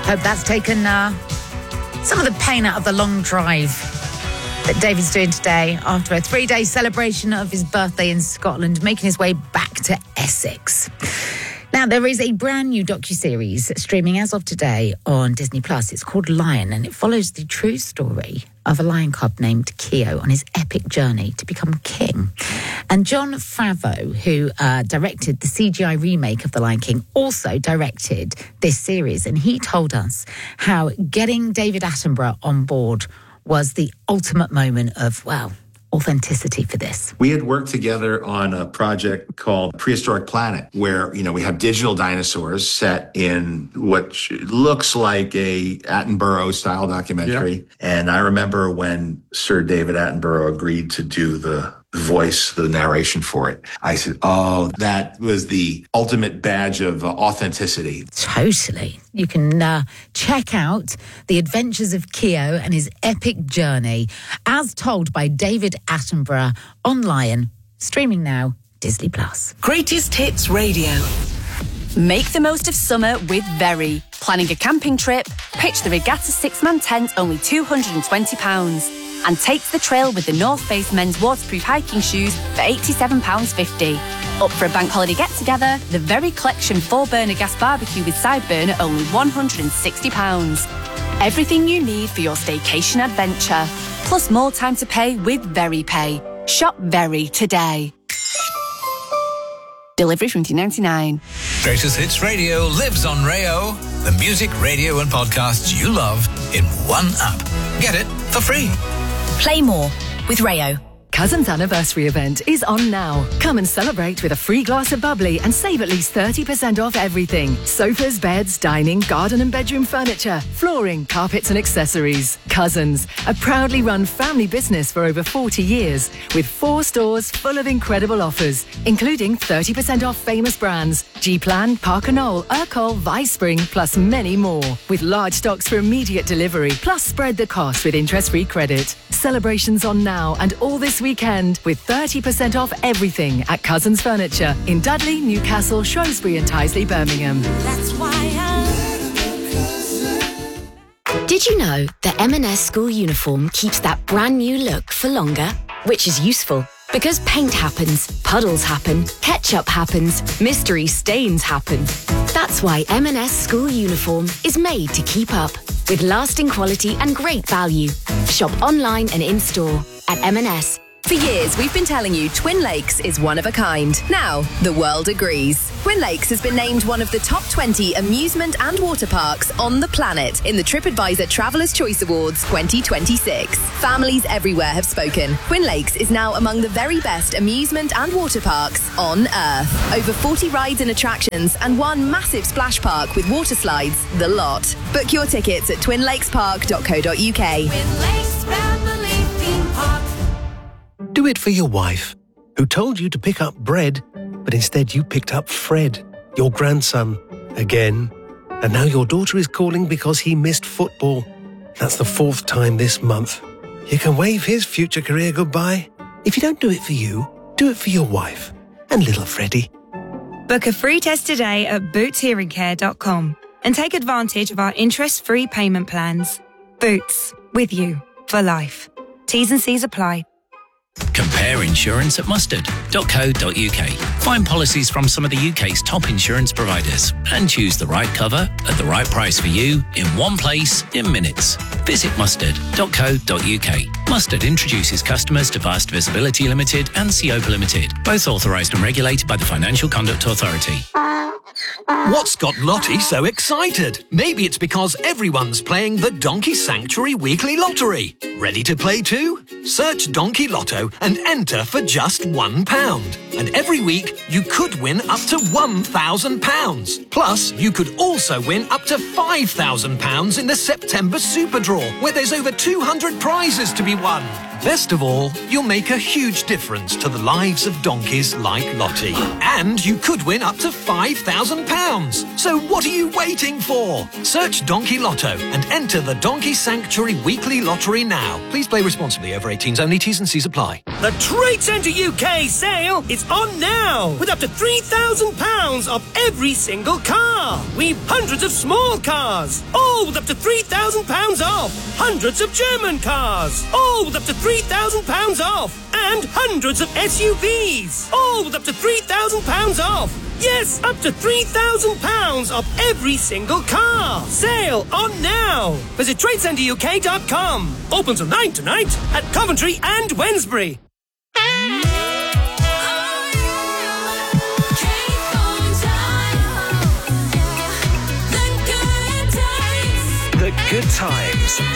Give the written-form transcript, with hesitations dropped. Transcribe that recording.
Hope that's taken some of the pain out of the long drive that David's doing today after a 3-day celebration of his birthday in Scotland, making his way back to Essex. Now, there is a brand new docuseries streaming as of today on Disney+. It's called Lion, and it follows the true story of a lion cub named Keo on his epic journey to become king. And Jon Favreau, who directed the CGI remake of The Lion King, also directed this series. And he told us how getting David Attenborough on board was the ultimate moment of, well, authenticity for this. We had worked together on a project called Prehistoric Planet, where, we have digital dinosaurs set in what looks like a Attenborough-style documentary. Yep. And I remember when Sir David Attenborough agreed to do the voice, the narration for it, I said, oh, that was the ultimate badge of authenticity. Totally. You can check out the adventures of Keo and his epic journey as told by David Attenborough on Lion, streaming now, Disney+. Greatest Hits Radio. Make the most of summer with Very. Planning a camping trip? Pitch the Regatta 6-man tent, only £220. And take the trail with the North Face men's waterproof hiking shoes for £87.50. Up for a bank holiday get-together? The Very Collection 4-burner gas barbecue with side burner, only £160. Everything you need for your staycation adventure. Plus more time to pay with Very Pay. Shop Very today. Delivery from $2.99. Greatest Hits Radio lives on Rayo. The music, radio and podcasts you love in one app. Get it for free. Play more with Rayo. Cousins Anniversary event is on now. Come and celebrate with a free glass of bubbly and save at least 30% off everything. Sofas, beds, dining, garden and bedroom furniture, flooring, carpets and accessories. Cousins, a proudly run family business for over 40 years with 4 stores full of incredible offers, including 30% off famous brands, G-Plan, Parker Knoll, Urquhart, Vice-Spring, plus many more. With large stocks for immediate delivery, plus spread the cost with interest-free credit. Celebrations on now and all this weekend with 30% off everything at Cousins Furniture in Dudley, Newcastle, Shrewsbury and Tyseley, Birmingham. That's why Did you know the M&S school uniform keeps that brand new look for longer? Which is useful because paint happens, puddles happen, ketchup happens, mystery stains happen. That's why M&S school uniform is made to keep up with lasting quality and great value. Shop online and in-store at M&S. For years, we've been telling you Twin Lakes is one of a kind. Now, the world agrees. Twin Lakes has been named one of the top 20 amusement and water parks on the planet in the TripAdvisor Traveller's Choice Awards 2026. Families everywhere have spoken. Twin Lakes is now among the very best amusement and water parks on Earth. Over 40 rides and attractions and one massive splash park with water slides, the lot. Book your tickets at twinlakespark.co.uk. Twin Lakes Family Theme Park. Do it for your wife, who told you to pick up bread, but instead you picked up Fred, your grandson, again. And now your daughter is calling because he missed football. That's the 4th time this month. You can wave his future career goodbye. If you don't do it for you, do it for your wife and little Freddie. Book a free test today at bootshearingcare.com and take advantage of our interest-free payment plans. Boots, with you for life. T's and C's apply. Compare insurance at mustard.co.uk. Find policies from some of the UK's top insurance providers and choose the right cover at the right price for you in one place in minutes. Visit mustard.co.uk. Mustard introduces customers to Vast Visibility Limited and Seopa Limited, both authorised and regulated by the Financial Conduct Authority. What's got Lottie so excited? Maybe it's because everyone's playing the Donkey Sanctuary Weekly Lottery. Ready to play too? Search Donkey Lotto and enter for just £1. And every week, you could win up to £1,000. Plus, you could also win up to £5,000 in the September Super Draw, where there's over 200 prizes to be won. Best of all, you'll make a huge difference to the lives of donkeys like Lottie. And you could win up to £5,000. So what are you waiting for? Search Donkey Lotto and enter the Donkey Sanctuary Weekly Lottery now. now. Please play responsibly. Over 18s only. T's and C's apply. The Trade Centre UK sale is on now with up to £3,000 off every single car. We've hundreds of small cars, all with up to £3,000 off. Hundreds of German cars, all with up to £3,000 off. And hundreds of SUVs, all with up to £3,000 off. Yes, up to £3,000 off every single car. Sale on now. Visit TradeCenterUK.com. Open till 9 tonight at Coventry and Wednesbury. The Good Times